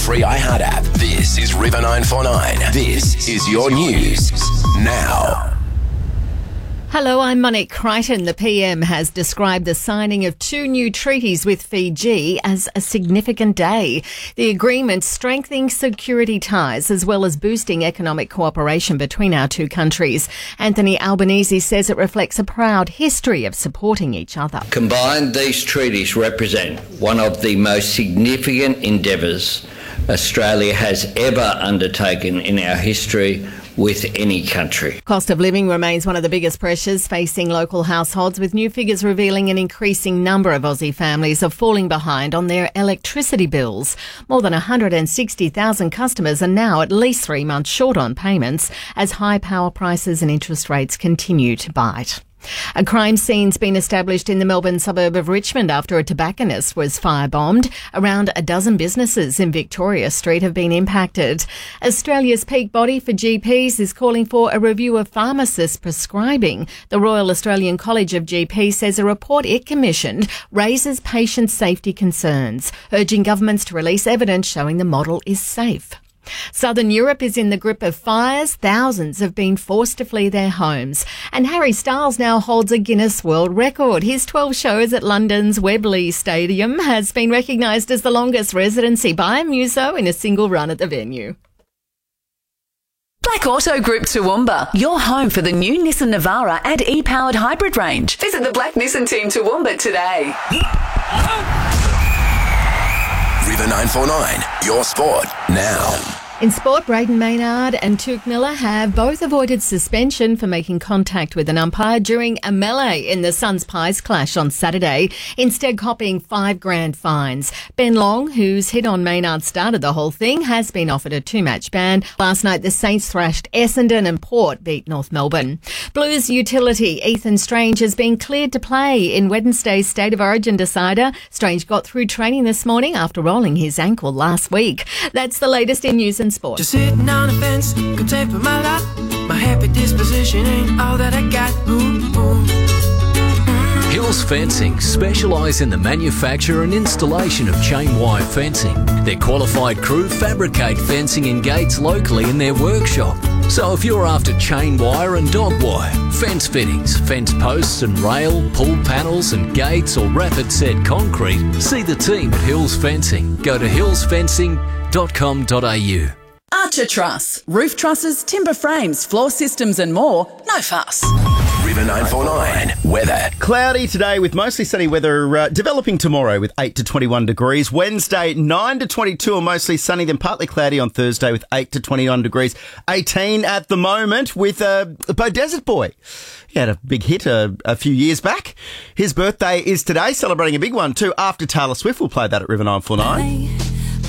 free iHeart app. This is River 949. This is your news now. Hello, I'm Monique Crichton. The PM has described the signing of 2 new treaties with Fiji as a significant day. The agreement strengthening security ties as well as boosting economic cooperation between our 2 countries. Anthony Albanese says it reflects a proud history of supporting each other. Combined, these treaties represent one of the most significant endeavours Australia has ever undertaken in our history with any country. Cost of living remains one of the biggest pressures facing local households, with new figures revealing an increasing number of Aussie families are falling behind on their electricity bills. More than 160,000 customers are now at least 3 months short on payments as high power prices and interest rates continue to bite. A crime scene's been established in the Melbourne suburb of Richmond after a tobacconist was firebombed. Around a dozen businesses in Victoria Street have been impacted. Australia's peak body for GPs is calling for a review of pharmacists prescribing. The Royal Australian College of GPs says a report it commissioned raises patient safety concerns, urging governments to release evidence showing the model is safe. Southern Europe is in the grip of fires. Thousands have been forced to flee their homes. And Harry Styles now holds a Guinness World Record. His 12 shows at London's Wembley Stadium has been recognised as the longest residency by a muso in a single run at the venue. Black Auto Group Toowoomba, your home for the new Nissan Navara and e-powered hybrid range. Visit the Black Nissan team Toowoomba today. River 949, your sport now. In sport, Braden Maynard and Tuke Miller have both avoided suspension for making contact with an umpire during a melee in the Suns Pies clash on Saturday, instead copying $5,000 fines. Ben Long, whose hit on Maynard started the whole thing, has been offered a 2-match ban. Last night, the Saints thrashed Essendon and Port beat North Melbourne. Blues utility Ethan Strange has been cleared to play in Wednesday's State of Origin decider. Strange got through training this morning after rolling his ankle last week. That's the latest in news and sport. Just sitting on the fence, could take for my lot. My happy disposition ain't all that I got. Hills Fencing specialise in the manufacture and installation of chain wire fencing. Their qualified crew fabricate fencing and gates locally in their workshop. So if you're after chain wire and dog wire, fence fittings, fence posts and rail, pull panels and gates or rapid set concrete, see the team at Hills Fencing. Go to hillsfencing.com.au. Archer Truss, roof trusses, timber frames, floor systems and more. No fuss. River 949, weather. Cloudy today with mostly sunny weather, developing tomorrow with 8 to 21 degrees. Wednesday, 9 to 22 and mostly sunny, then partly cloudy on Thursday with 8 to 21 degrees. 18 at the moment with Bo Desert Boy. He had a big hit a few years back. His birthday is today, celebrating a big one too. After Taylor Swift, we'll play that at River 949.